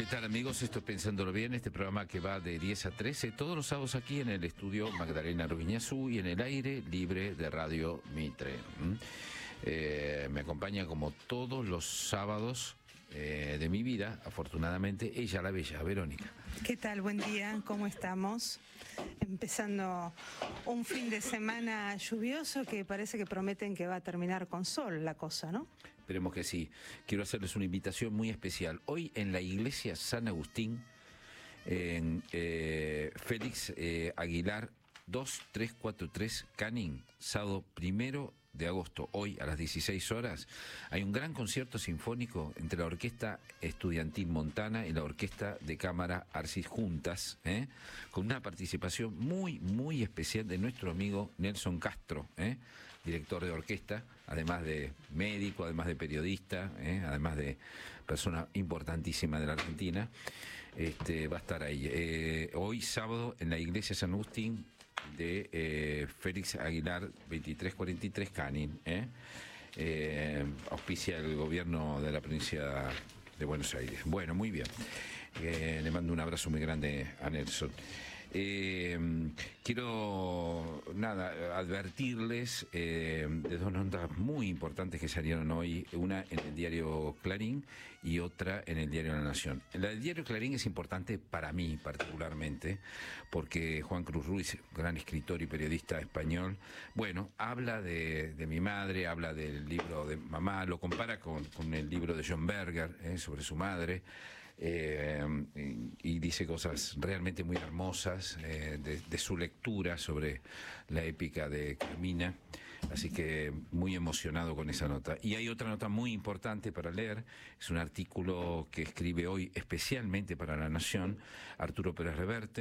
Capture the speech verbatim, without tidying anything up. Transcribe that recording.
¿Qué tal, amigos? Esto es Pensándolo Bien, este programa que va de diez a trece, todos los sábados aquí en el estudio Magdalena Rubiñazú y en el aire libre de Radio Mitre. ¿Mm? Eh, me acompaña como todos los sábados eh, de mi vida, afortunadamente, ella la bella, Verónica. ¿Qué tal? Buen día, ¿cómo estamos? Empezando un fin de semana lluvioso que parece que prometen que va a terminar con sol la cosa, ¿no? Esperemos que sí. Quiero hacerles una invitación muy especial. Hoy en la iglesia San Agustín, en eh, Félix eh, Aguilar dos tres cuatro tres Canning, sábado primero de agosto, hoy a las dieciséis horas, hay un gran concierto sinfónico entre la Orquesta Estudiantil Montana y la Orquesta de Cámara Arcis juntas, ¿eh? con una participación muy, muy especial de nuestro amigo Nelson Castro, ¿eh? director de orquesta, además de médico, además de periodista, ¿eh? además de persona importantísima de la Argentina. Este, va a estar ahí. Eh, hoy sábado en la iglesia San Agustín de eh, Félix Aguilar veintitrés cuarenta y tres Canning, ¿eh? Eh, auspicia el gobierno de la provincia de Buenos Aires. Bueno, muy bien. Eh, le mando un abrazo muy grande a Nelson. Eh, quiero nada advertirles eh, de dos notas muy importantes que salieron hoy, una en el diario Clarín y otra en el diario La Nación. La del diario Clarín es importante para mí particularmente porque Juan Cruz Ruiz, gran escritor y periodista español, bueno, habla de, de mi madre, habla del libro de mamá, lo compara con, con el libro de John Berger eh, sobre su madre. Eh, y, y dice cosas realmente muy hermosas eh, de, de su lectura sobre la épica de Carmina, así que muy emocionado con esa nota. Y hay otra nota muy importante para leer, es un artículo que escribe hoy especialmente para La Nación Arturo Pérez Reverte,